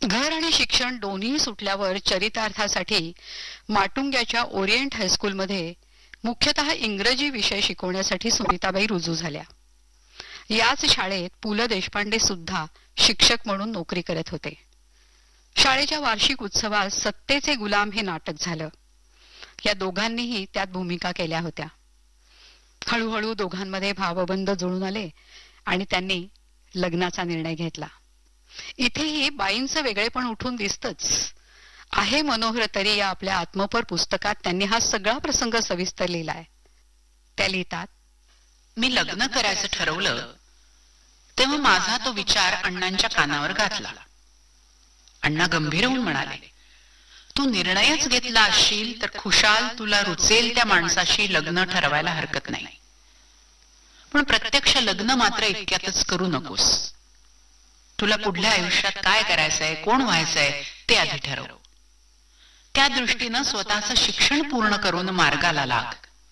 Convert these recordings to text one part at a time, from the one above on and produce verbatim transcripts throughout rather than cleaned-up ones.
घर आणि शिक्षण दोन्ही सुटल्यावर चरितार्थासाठी माटुंग्याच्या ओरिएंट हायस्कूलमध्ये मुख्यतः इंग्रजी विषय शिकवण्यासाठी सुनीताबाई रुजू झाल्या. याच शाळेत पु ल देशपांडे सुद्धा शिक्षक म्हणून नोकरी करत होते. शाळेच्या वार्षिक उत्सवात सत्तेचे गुलाम हे नाटक झालं. या दोघांनीही त्यात भूमिका केल्या होत्या. हळूहळू दोघांमध्ये भावबंध जुळून आले आणि त्यांनी लग्नाचा निर्णय घेतला. इथेही बाईंचं वेगळेपण उठून दिसतच आहे. मनोहर तरी या आपल्या आत्मपर पुस्तकात त्यांनी हा सगळा प्रसंग सविस्तर लिहिलाय. त्या लिहितात, मी लग्न करायचं ठरवलं तेव्हा माझा तो विचार अण्णांच्या कानावर घातला. अण्णा गंभीर होऊन म्हणाले, तू निर्णयच घेतला असशील तर खुशाल तुला रुचेल त्या माणसाशी लग्न ठरवायला हरकत नाही, पण प्रत्यक्ष लग्न मात्र इतक्यातच करू नकोस. तुला पुढल्या आयुष्यात काय करायचंय, कोण व्हायचंय ते आधी ठरव. त्या दृष्टीनं स्वतःचं शिक्षण पूर्ण करून मार्गाला लाग.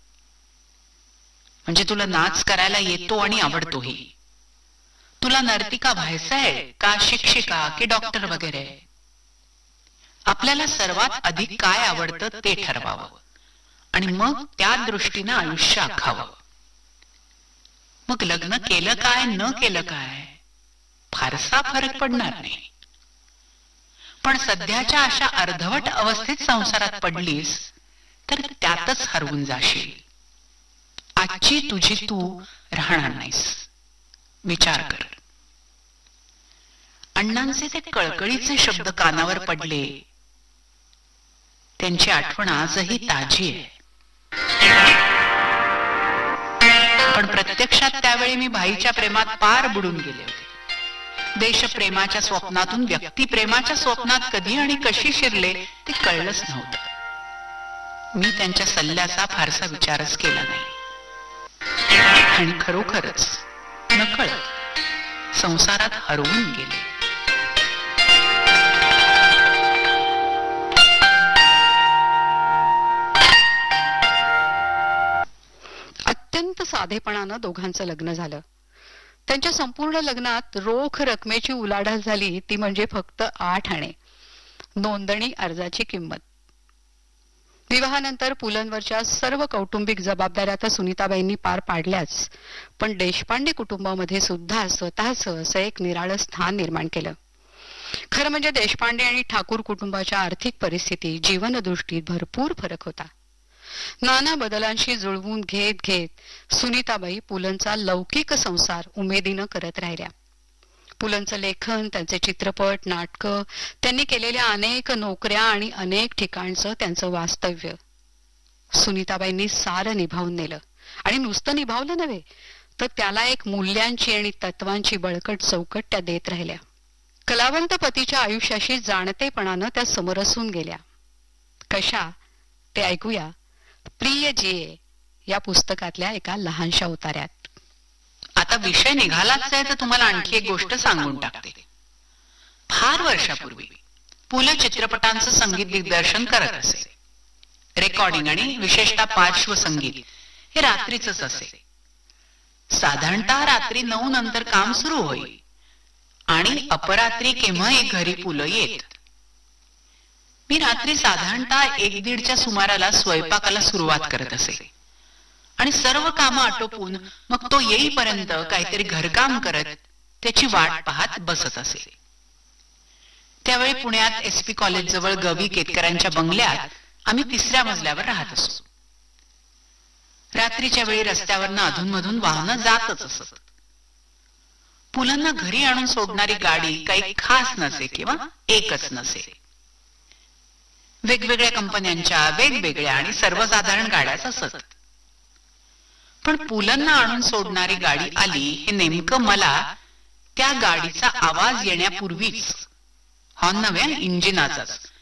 म्हणजे तुला नाच करायला येतो आणि आवडतोही. तुला नर्तिका व्हायचंय का शिक्षिका की डॉक्टर वगैरे. आपल्याला सर्वात अधिक काय आवडतं ते ठरवावं आणि मग त्या दृष्टीनं आयुष्य आखावं. मग लग्न केलं काय न केलं काय फारसा फरक पडणार नाही. पण सध्याच्या अशा अर्धवट अवस्थेत संसारात पडलीस तर त्यातच हरवून जाशील. आजची तुझी तू राहणार नाहीस. विचार कर. अण्णांचे ते कळकळीचे शब्द कानावर पडले. त्यांची आठवण आजही ताजी आहे. पण प्रत्यक्षात त्यावेळी मी भाईच्या प्रेमात पार बुडून गेले होते. देशप्रेमाच्या स्वप्नातून व्यक्तिप्रेमाच्या स्वप्नात कधी आणि कशी शिरले ते कळलंच नव्हतं. मी त्यांच्या सल्ल्याचा फारसा विचारच केला नाही आणि खरोखरच नकळत संसारात हरवून गेले. अत्यंत साधेपणानं दोघांचं लग्न झालं. त्यांच्या संपूर्ण लग्नात रोख रकमेची उलाढाल झाली ती म्हणजे फक्त आठ आणे, नोंदणी अर्जाची किंमत. विवाहानंतर पुलंवरच्या सर्व कौटुंबिक जबाबदाऱ्या तर सुनीताबाईंनी पार पाडल्याच, पण देशपांडे कुटुंबामध्ये सुद्धा स्वतःचं असं एक निराळं स्थान निर्माण केलं. खरं म्हणजे देशपांडे आणि ठाकूर कुटुंबाच्या आर्थिक परिस्थिती जीवनदृष्टीत भरपूर फरक होता. नाना बदलांशी जुळवून घेत घेत सुनीताबाई पुलंचा लौकिक संसार उमेदीनं करत राहिल्या. पुलंचं लेखन, त्यांचे चित्रपट, नाटकं, त्यांनी केलेल्या अनेक नोकऱ्या आणि अनेक ठिकाणचं त्यांचं वास्तव्य सुनीताबाईंनी सारं निभावून नेलं. आणि नुसतं निभावलं नव्हे तर त्याला एक मूल्यांची आणि तत्वांची बळकट चौकट त्या देत राहिल्या. कलावंत पतीच्या आयुष्याशी जाणतेपणानं त्या समरसून गेल्या. कशा ते ऐकूया प्रिय जिये या पुस्तकातल्या एका लहानशा उतार्यात. आता विषय निघालाच आहे तर तुम्हाला आणखी एक गोष्ट सांगून टाकते. फार वर्षापूर्वी पु ल चित्रपटांचं संगीत दिग्दर्शन करत असे. रेकॉर्डिंग आणि विशेषतः पार्श्वसंगीत हे रात्रीच असे. साधारणतः रात्री नऊ नंतर काम सुरू होई आणि अपरात्री केव्हाही घरी पु ल येत. मी रात्री साधारणतः एक दीडच्या सुमाराला स्वयंपाकाला सुरुवात करत असे आणि सर्व कामं आटोपून मग तो येईपर्यंत काहीतरी घरकाम करत त्याची वाट पाहत बसत असे. त्यावेळी पुण्यात एस पी कॉलेज जवळ गवी केतकरांच्या बंगल्यात आम्ही तिसऱ्या मजल्यावर राहत असो. रात्रीच्या वेळी रस्त्यावरनं अधूनमधून वाहनं जातच असत. पुलांना घरी आणून सोडणारी गाडी काही खास नसे किंवा एकच नसे. वेगवेगळ्या कंपन्यांच्या वेगवेगळ्या आणि सर्वसाधारण गाड्याच असत. पण पुलांना आणून सोडणारी गाडी आली हे नेमकं मला त्या गाडीचा आवाज येण्यापूर्वीच, हॉर्न नव्हे इंजिनाचाच,